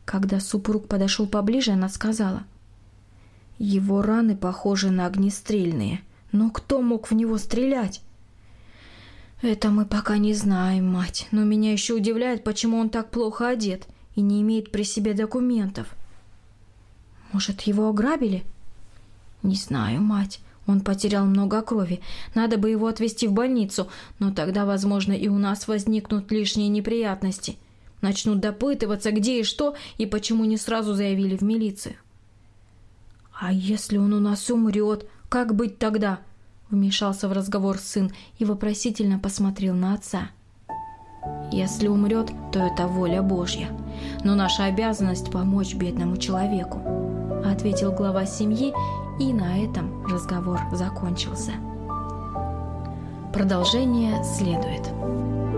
Когда супруг подошел поближе, она сказала: «Его раны похожи на огнестрельные. Но кто мог в него стрелять?» «Это мы пока не знаем, мать, но меня еще удивляет, почему он так плохо одет и не имеет при себе документов». «Может, его ограбили?» «Не знаю, мать. Он потерял много крови. Надо бы его отвезти в больницу, но тогда, возможно, и у нас возникнут лишние неприятности. Начнут допытываться, где и что, и почему не сразу заявили в милицию». «А если он у нас умрет, как быть тогда?» Вмешался в разговор сын и вопросительно посмотрел на отца. «Если умрет, то это воля Божья. Но наша обязанность помочь бедному человеку», ответил глава семьи, и на этом разговор закончился. Продолжение следует.